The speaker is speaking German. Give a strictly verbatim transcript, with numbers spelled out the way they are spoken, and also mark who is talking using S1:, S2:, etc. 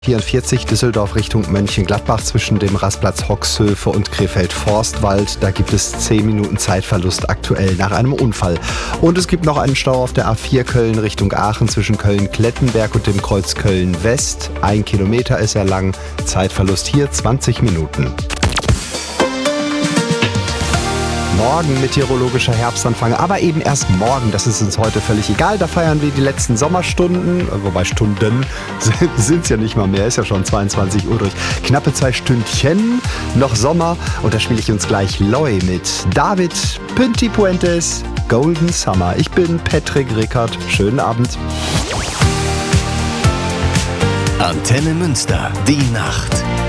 S1: vierundvierzig Düsseldorf Richtung Mönchengladbach zwischen dem Rastplatz Hoxhöfe und Krefeld-Forstwald. Da gibt es zehn Minuten Zeitverlust aktuell nach einem Unfall. Und es gibt noch einen Stau auf der A vier Köln Richtung Aachen zwischen Köln-Klettenberg und dem Kreuz Köln-West. Ein Kilometer ist er lang. Zeitverlust hier zwanzig Minuten. Morgen meteorologischer Herbstanfang, aber eben erst morgen, das ist uns heute völlig egal. Da feiern wir die letzten Sommerstunden, wobei Stunden sind es ja nicht mal mehr, ist ja schon zweiundzwanzig Uhr durch. Knappe zwei Stündchen, noch Sommer und da spiele ich uns gleich Loi mit David Pünti Puentes, Golden Summer. Ich bin Patrick Rickert, schönen Abend.
S2: Antenne Münster, die Nacht.